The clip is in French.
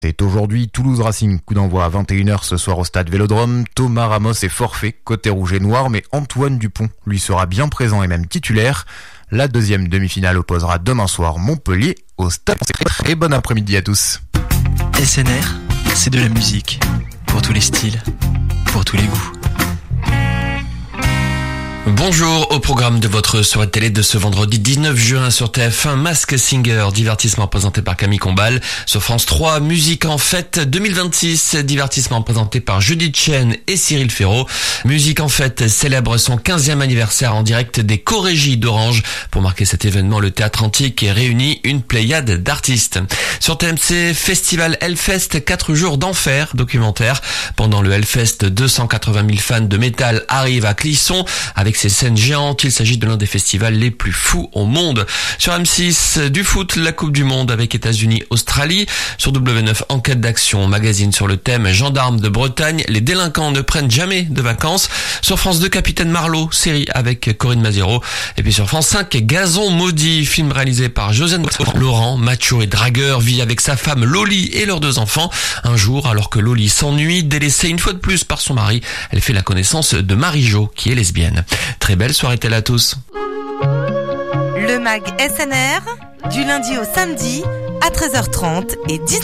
C'est aujourd'hui Toulouse Racing, coup d'envoi à 21h ce soir au stade Vélodrome. Thomas Ramos est forfait, côté rouge et noir, mais Antoine Dupont lui sera bien présent et même titulaire. La deuxième demi-finale opposera demain soir Montpellier au stade. Et bon après-midi à tous. SNR, c'est de la musique, pour tous les styles, pour tous les goûts. Bonjour, au programme de votre soirée de télé de ce vendredi 19 juin sur TF1, Masked Singer, divertissement présenté par Camille Combal. Sur France 3, Musique en fête 2026, divertissement présenté par Judith Chen et Cyril Ferraud. Musique en fête célèbre son 15e anniversaire en direct des Chorégies d'Orange. Pour marquer cet événement, le Théâtre Antique réunit une pléiade d'artistes. Sur TMC, Festival Hellfest, 4 jours d'enfer, documentaire. Pendant le Hellfest, 280 000 fans de métal arrivent à Clisson avec ces scènes géantes. Il s'agit de l'un des festivals les plus fous au monde. Sur M6, du foot, la Coupe du Monde avec États-Unis-Australie. Sur W9, enquête d'action, magazine sur le thème gendarme de Bretagne. Les délinquants ne prennent jamais de vacances. Sur France 2, Capitaine Marlowe, série avec Corinne Mazero. Et puis sur France 5, Gazon maudit, film réalisé par Josiane Laurent, macho et dragueur, vit avec sa femme Loli et leurs 2 enfants. Un jour, alors que Loli s'ennuie, délaissée une fois de plus par son mari, elle fait la connaissance de Marie-Jo, qui est lesbienne. Très belle soirée télé à tous. Le MAG SNR, du lundi au samedi, à 13h30 et 19h.